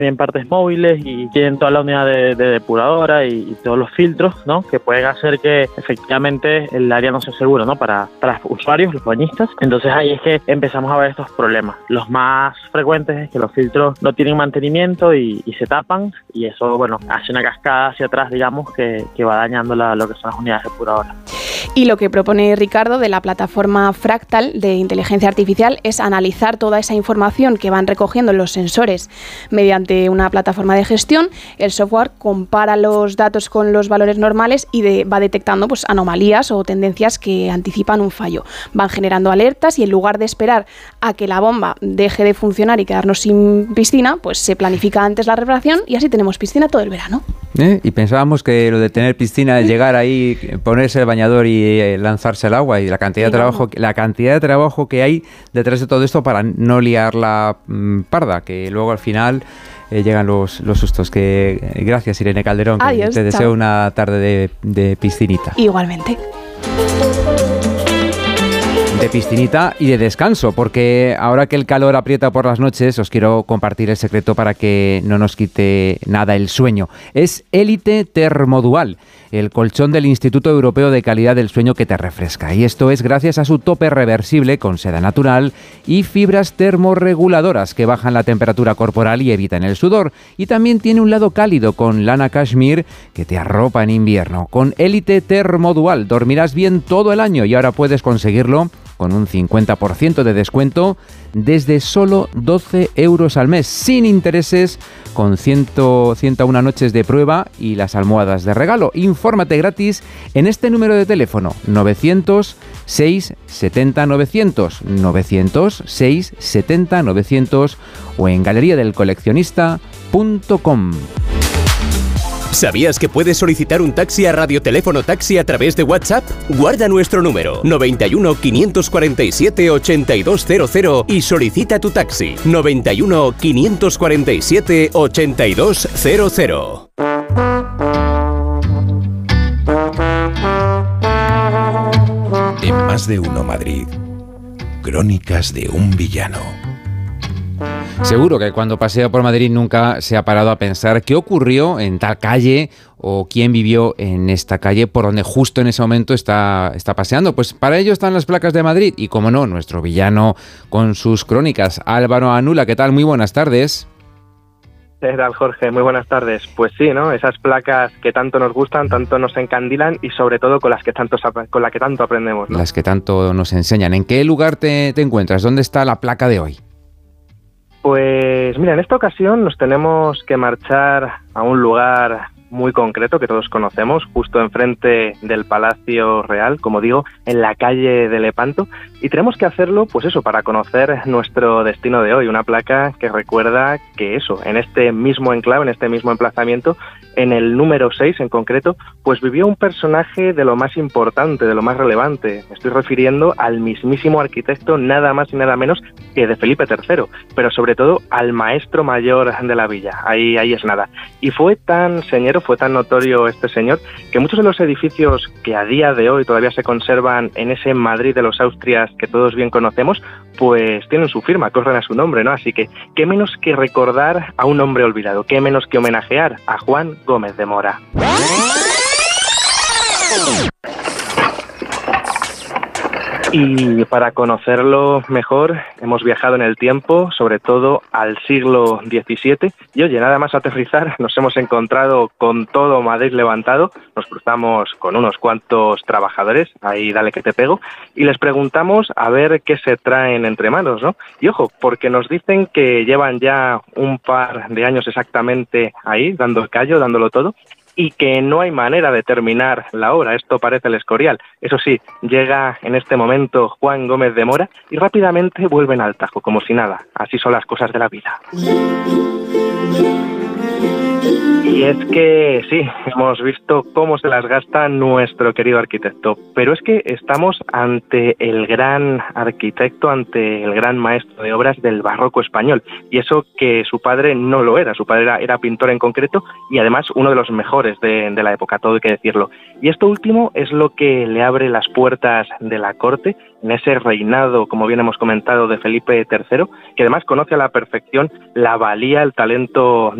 tienen partes móviles y tienen toda la unidad de depuradora y todos los filtros, ¿no? Que pueden hacer que efectivamente el área no sea seguro, ¿no? Para los usuarios, los bañistas. Entonces ahí es que empezamos a ver estos problemas. Los más frecuentes es que los filtros no tienen mantenimiento y se tapan, y eso, bueno, hace una cascada hacia atrás, digamos, que va dañando lo que son las unidades depuradoras. Y lo que propone Ricardo de la plataforma Fractal de inteligencia artificial es analizar toda esa información que van recogiendo los sensores mediante una plataforma de gestión. El software compara los datos con los valores normales y va detectando pues anomalías o tendencias que anticipan un fallo. Van generando alertas y en lugar de esperar a que la bomba deje de funcionar y quedarnos sin piscina, pues se planifica antes la reparación y así tenemos piscina todo el verano. Y pensábamos que lo de tener piscina es llegar ahí, ponerse el bañador y lanzarse al agua, y la cantidad de trabajo que hay detrás de todo esto para no liar la parda, que luego al final llegan los sustos. Gracias, Irene Calderón. Adiós, te deseo una tarde de piscinita. Igualmente. De piscinita y de descanso, porque ahora que el calor aprieta por las noches, os quiero compartir el secreto para que no nos quite nada el sueño. Es Elite Thermodual, el colchón del Instituto Europeo de Calidad del Sueño que te refresca. Y esto es gracias a su tope reversible con seda natural y fibras termorreguladoras que bajan la temperatura corporal y evitan el sudor. Y también tiene un lado cálido con lana cashmere que te arropa en invierno. Con Elite Thermodual dormirás bien todo el año, y ahora puedes conseguirlo con un 50% de descuento desde solo 12 euros al mes, sin intereses, con 101 noches de prueba y las almohadas de regalo. Infórmate gratis en este número de teléfono: 900 670 900, 900 670 900 o en galeriadelcoleccionista.com. ¿Sabías que puedes solicitar un taxi a Radioteléfono Taxi a través de WhatsApp? Guarda nuestro número 91 547 8200 y solicita tu taxi 91 547 8200. En Más de Uno Madrid, crónicas de un villano. Seguro que cuando pasea por Madrid nunca se ha parado a pensar qué ocurrió en tal calle o quién vivió en esta calle por donde justo en ese momento está paseando. Pues para ello están las placas de Madrid y, como no, nuestro villano con sus crónicas. Álvaro Anula, ¿qué tal? Muy buenas tardes. ¿Qué tal, Jorge? Muy buenas tardes. Pues sí, ¿no? Esas placas que tanto nos gustan, tanto nos encandilan y sobre todo con las que tanto aprendemos, ¿no? Las que tanto nos enseñan. ¿En qué lugar te encuentras? ¿Dónde está la placa de hoy? Pues mira, en esta ocasión nos tenemos que marchar a un lugar muy concreto que todos conocemos, justo enfrente del Palacio Real, como digo, en la calle de Lepanto, y tenemos que hacerlo, pues eso, para conocer nuestro destino de hoy, una placa que recuerda que eso, en este mismo enclave, en este mismo emplazamiento, en el número 6 en concreto, pues vivió un personaje de lo más importante, de lo más relevante. Me estoy refiriendo al mismísimo arquitecto, nada más y nada menos que de Felipe III, pero sobre todo al maestro mayor de la villa. Ahí es nada. Y fue tan notorio este señor, que muchos de los edificios que a día de hoy todavía se conservan en ese Madrid de los Austrias que todos bien conocemos, pues tienen su firma, corren a su nombre, ¿no? Así que, ¿qué menos que recordar a un hombre olvidado? ¿Qué menos que homenajear a Juan Gómez de Mora? Y para conocerlo mejor hemos viajado en el tiempo, sobre todo al siglo XVII, y oye, nada más aterrizar nos hemos encontrado con todo Madrid levantado, nos cruzamos con unos cuantos trabajadores, ahí dale que te pego, y les preguntamos a ver qué se traen entre manos, ¿no? Y ojo, porque nos dicen que llevan ya un par de años exactamente ahí, dando el callo, dándolo todo, y que no hay manera de terminar la obra. Esto parece el Escorial. Eso sí, llega en este momento Juan Gómez de Mora y rápidamente vuelven al tajo, como si nada. Así son las cosas de la vida. Y Y es que sí, hemos visto cómo se las gasta nuestro querido arquitecto, pero es que estamos ante el gran arquitecto, ante el gran maestro de obras del barroco español, y eso que su padre no lo era, su padre era pintor en concreto y además uno de los mejores de la época, todo hay que decirlo. Y esto último es lo que le abre las puertas de la corte en ese reinado, como bien hemos comentado, de Felipe III, que además conoce a la perfección la valía, el talento